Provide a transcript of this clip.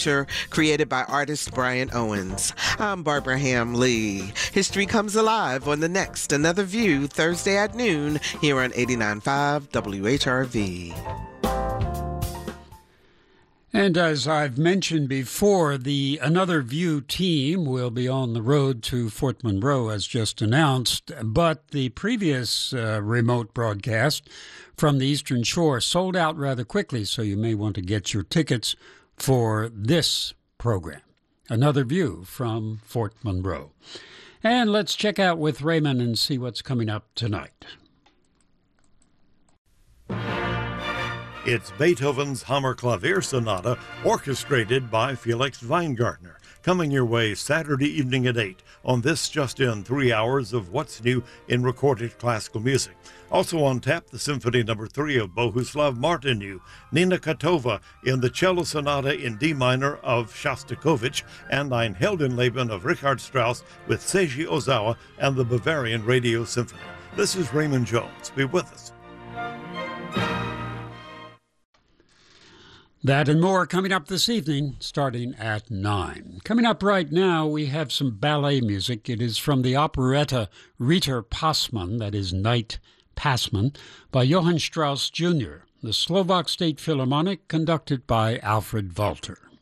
picture created by artist Brian Owens. I'm Barbara Ham Lee. History comes alive on the next Another View Thursday at noon here on 89.5 WHRV. And as I've mentioned before, the Another View team will be on the road to Fort Monroe, as just announced. But the previous remote broadcast from the Eastern Shore sold out rather quickly, so you may want to get your tickets for this program. Another View from Fort Monroe. And let's check out with Raymond and see what's coming up tonight. It's Beethoven's Hammerklavier Sonata, orchestrated by Felix Weingartner, coming your way Saturday evening at 8 on this just in 3 hours of what's new in recorded classical music. Also on tap, the Symphony No. 3 of Bohuslav Martinu, Nina Katova in the Cello Sonata in D minor of Shostakovich, and Ein Heldenleben of Richard Strauss with Seiji Ozawa and the Bavarian Radio Symphony. This is Raymond Jones. Be with us. That and more coming up this evening, starting at 9. Coming up right now, we have some ballet music. It is from the operetta Ritter Passmann, that is Knight Passman, by Johann Strauss Jr., the Slovak State Philharmonic, conducted by Alfred Walter.